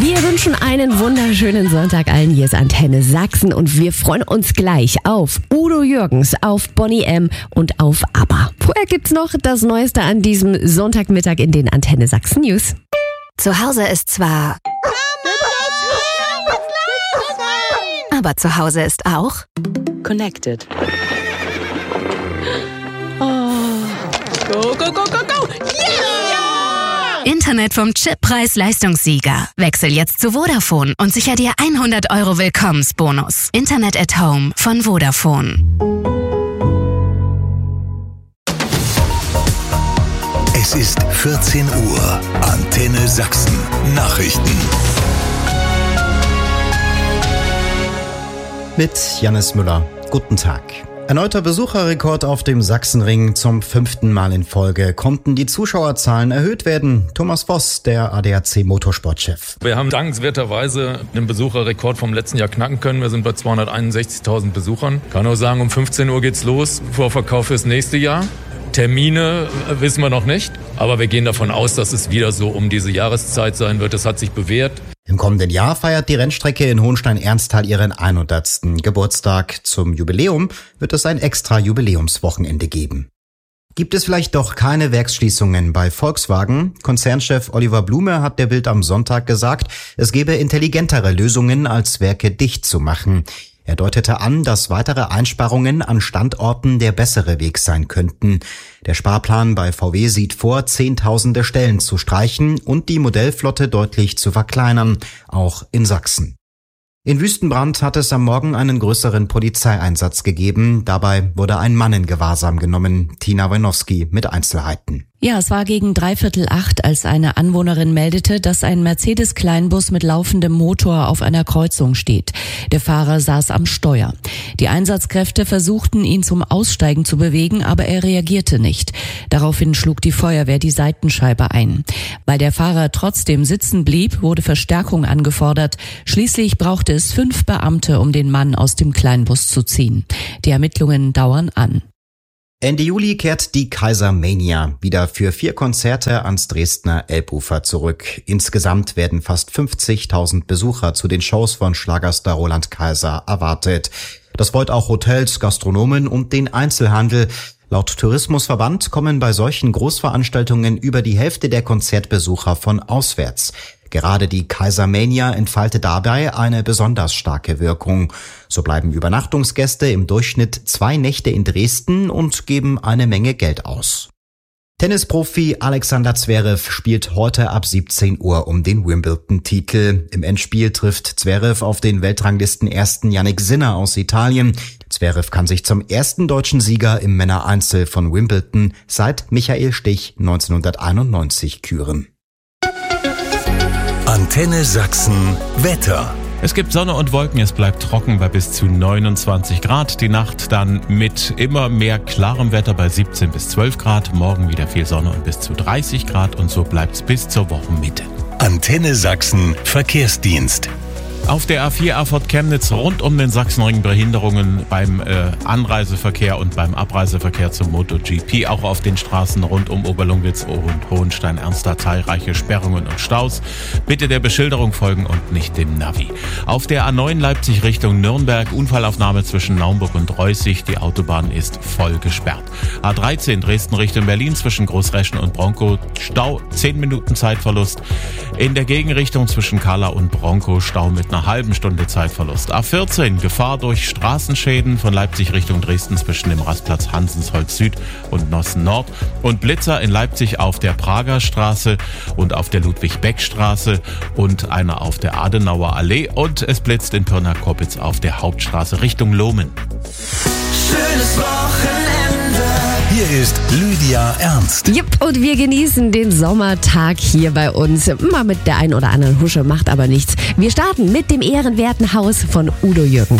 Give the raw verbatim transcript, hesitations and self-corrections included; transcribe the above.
Wir wünschen einen wunderschönen Sonntag allen. Hier ist Antenne Sachsen und wir freuen uns gleich auf Udo Jürgens, auf Boney M. und auf ABBA. Vorher gibt's noch das Neueste an diesem Sonntagmittag in den Antenne Sachsen News. Zu Hause ist zwar... Aber zu Hause ist auch... Connected. Oh. Go, go, go, go, go! Yeah! Internet vom Chip-Preis-Leistungssieger. Wechsel jetzt zu Vodafone und sicher dir hundert Euro Willkommensbonus. Internet at Home von Vodafone. Es ist vierzehn Uhr. Antenne Sachsen. Nachrichten. Mit Jannis Müller. Guten Tag. Erneuter Besucherrekord auf dem Sachsenring. Zum fünften Mal in Folge konnten die Zuschauerzahlen erhöht werden. Thomas Voss, der A D A C Motorsportchef. Wir haben dankenswerterweise den Besucherrekord vom letzten Jahr knacken können. Wir sind bei zweihunderteinundsechzigtausend Besuchern. Kann nur sagen, um fünfzehn Uhr geht's los. Vorverkauf fürs nächste Jahr. Termine wissen wir noch nicht, aber wir gehen davon aus, dass es wieder so um diese Jahreszeit sein wird. Das hat sich bewährt. Im kommenden Jahr feiert die Rennstrecke in Hohenstein-Ernsthal ihren hundertsten Geburtstag. Zum Jubiläum wird es ein extra Jubiläumswochenende geben. Gibt es vielleicht doch keine Werksschließungen bei Volkswagen? Konzernchef Oliver Blume hat der Bild am Sonntag gesagt, es gebe intelligentere Lösungen, als Werke dicht zu machen. Er deutete an, dass weitere Einsparungen an Standorten der bessere Weg sein könnten. Der Sparplan bei V W sieht vor, Zehntausende Stellen zu streichen und die Modellflotte deutlich zu verkleinern, auch in Sachsen. In Wüstenbrand hat es am Morgen einen größeren Polizeieinsatz gegeben. Dabei wurde ein Mann in Gewahrsam genommen. Tina Wojnowski mit Einzelheiten. Ja, es war gegen dreiviertel acht, als eine Anwohnerin meldete, dass ein Mercedes-Kleinbus mit laufendem Motor auf einer Kreuzung steht. Der Fahrer saß am Steuer. Die Einsatzkräfte versuchten, ihn zum Aussteigen zu bewegen, aber er reagierte nicht. Daraufhin schlug die Feuerwehr die Seitenscheibe ein. Weil der Fahrer trotzdem sitzen blieb, wurde Verstärkung angefordert. Schließlich brauchte es fünf Beamte, um den Mann aus dem Kleinbus zu ziehen. Die Ermittlungen dauern an. Ende Juli kehrt die Kaisermania wieder für vier Konzerte ans Dresdner Elbufer zurück. Insgesamt werden fast fünfzigtausend Besucher zu den Shows von Schlagerstar Roland Kaiser erwartet. Das freut auch Hotels, Gastronomen und den Einzelhandel. Laut Tourismusverband kommen bei solchen Großveranstaltungen über die Hälfte der Konzertbesucher von auswärts. Gerade die Kaisermania entfaltet dabei eine besonders starke Wirkung. So bleiben Übernachtungsgäste im Durchschnitt zwei Nächte in Dresden und geben eine Menge Geld aus. Tennisprofi Alexander Zverev spielt heute ab siebzehn Uhr um den Wimbledon-Titel. Im Endspiel trifft Zverev auf den Weltranglisten-Ersten Jannik Sinner aus Italien. Zverev kann sich zum ersten deutschen Sieger im Männereinzel von Wimbledon seit Michael Stich neunzehnhunderteinundneunzig küren. Antenne Sachsen Wetter. Es gibt Sonne und Wolken, es bleibt trocken bei bis zu neunundzwanzig Grad. Die Nacht dann mit immer mehr klarem Wetter bei siebzehn bis zwölf Grad. Morgen wieder viel Sonne und bis zu dreißig Grad und so bleibt's bis zur Wochenmitte. Antenne Sachsen Verkehrsdienst. Auf der A vier Erfurt-Chemnitz rund um den Sachsenring Behinderungen beim äh, Anreiseverkehr und beim Abreiseverkehr zum MotoGP. Auch auf den Straßen rund um Oberlungwitz und Hohenstein-Ernsthal zahlreiche Sperrungen und Staus. Bitte der Beschilderung folgen und nicht dem Navi. Auf der A neun Leipzig Richtung Nürnberg Unfallaufnahme zwischen Naumburg und Reußig. Die Autobahn ist voll gesperrt. A dreizehn Dresden Richtung Berlin zwischen Großreschen und Bronkow. Stau, zehn Minuten Zeitverlust. In der Gegenrichtung zwischen Kala und Bronkow Stau mit einer halben Stunde Zeitverlust. A vierzehn, Gefahr durch Straßenschäden von Leipzig Richtung Dresden zwischen dem Rastplatz Hansensholz Süd und Nossen Nord und Blitzer in Leipzig auf der Prager Straße und auf der Ludwig-Beck-Straße und einer auf der Adenauer Allee und es blitzt in Pirna-Koppitz auf der Hauptstraße Richtung Lohmen. Schönes Wochenende. Hier ist Lydia Ernst. Jupp, und wir genießen den Sommertag hier bei uns. Mal mit der einen oder anderen Husche, macht aber nichts. Wir starten mit dem ehrenwerten Haus von Udo Jürgens.